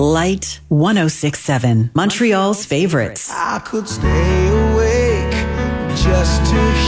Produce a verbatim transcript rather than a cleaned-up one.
Light one oh six point seven, Montreal's favorites. I could stay awake just to